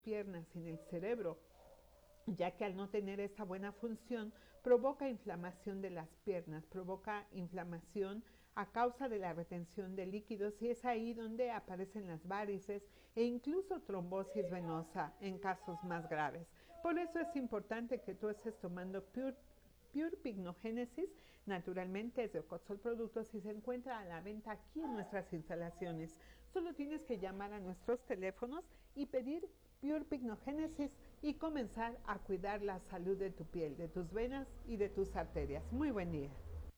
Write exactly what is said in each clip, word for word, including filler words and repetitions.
piernas y en el cerebro, ya que al no tener esta buena función provoca inflamación de las piernas, provoca inflamación a causa de la retención de líquidos y es ahí donde aparecen las varices e incluso trombosis venosa en casos más graves. Por eso es importante que tú estés tomando Pure, Pure Pycnogenesis, naturalmente es de Ocotzol Productos y se encuentra a la venta aquí en nuestras instalaciones. Solo tienes que llamar a nuestros teléfonos y pedir Pure Pycnogenesis y comenzar a cuidar la salud de tu piel, de tus venas y de tus arterias. Muy buen día.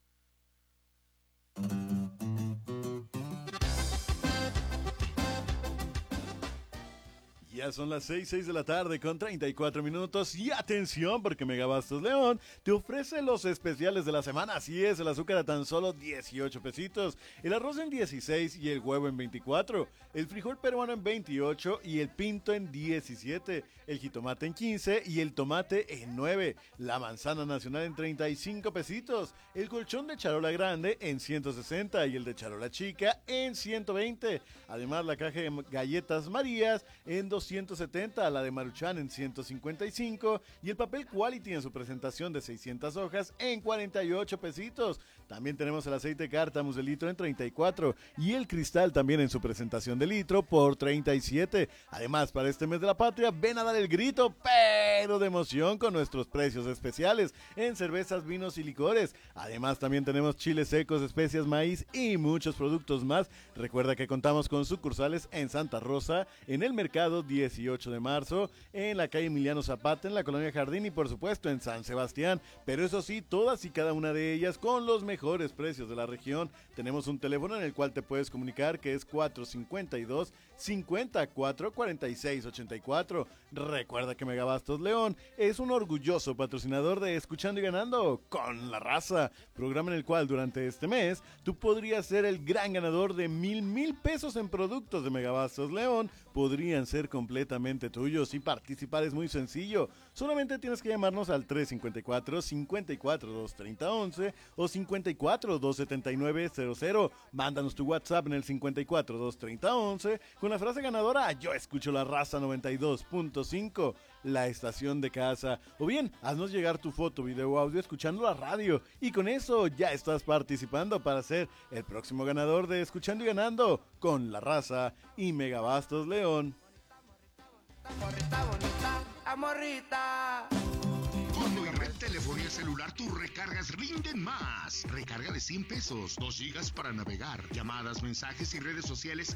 Ya son las seis, seis de la tarde con treinta y cuatro minutos y atención porque Megabastos León te ofrece los especiales de la semana. Así es, el azúcar a tan solo dieciocho pesitos, el arroz en dieciséis y el huevo en veinticuatro, el frijol peruano en veintiocho y el pinto en diecisiete, el jitomate en quince y el tomate en nueve, la manzana nacional en treinta y cinco pesitos, el colchón de charola grande en ciento sesenta y el de charola chica en ciento veinte. Además la caja de galletas Marías en doscientos setenta, la de Maruchan en ciento cincuenta y cinco y el papel Quality en su presentación de seiscientas hojas en cuarenta y ocho pesitos. También tenemos el aceite Cártamus de litro en treinta y cuatro y el cristal también en su presentación de litro por treinta y siete. Además, para este mes de la patria, ven a dar el grito, pero de emoción con nuestros precios especiales en cervezas, vinos y licores. Además, también tenemos chiles secos, especias, maíz y muchos productos más. Recuerda que contamos con sucursales en Santa Rosa, en el mercado dieciocho de marzo, en la calle Emiliano Zapata, en la colonia Jardín y por supuesto en San Sebastián. Pero eso sí, todas y cada una de ellas con los mejores precios de la región. Tenemos un teléfono en el cual te puedes comunicar que es cuatro cincuenta y dos, cincuenta y cuatro, cuarenta y seis ochenta y cuatro. Recuerda que Megabastos León es un orgulloso patrocinador de Escuchando y Ganando con la Raza, programa en el cual durante este mes tú podrías ser el gran ganador de mil mil pesos en productos de Megabastos León. Podrían ser completamente tuyos y participar es muy sencillo. Solamente tienes que llamarnos al tres cincuenta y cuatro, cincuenta y cuatro, doscientos treinta, once o cincuenta y cuatro, doscientos setenta y nueve, cero cero. Mándanos tu WhatsApp en el cincuenta y cuatro, doscientos treinta, once con la frase ganadora Yo escucho la Raza noventa y dos punto cinco, la estación de casa. O bien, haznos llegar tu foto, video o audio escuchando la radio y con eso ya estás participando para ser el próximo ganador de Escuchando y Ganando con la Raza y Megabastos León. Amorrita bonita, amorrita. Con Red Telefonía Celular tus recargas rinden más. Recarga de cien pesos, dos gigas para navegar, llamadas, mensajes y redes sociales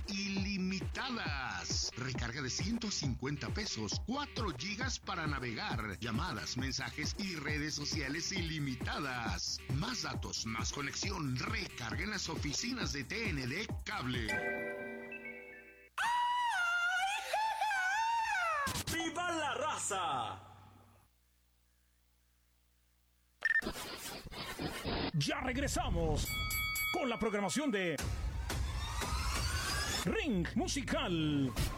ilimitadas. Recarga de ciento cincuenta pesos, cuatro gigas para navegar, llamadas, mensajes y redes sociales ilimitadas. Más datos, más conexión. Recarga en las oficinas de T N D Cable. ¡Viva la raza! Ya regresamos con la programación de Ring Musical.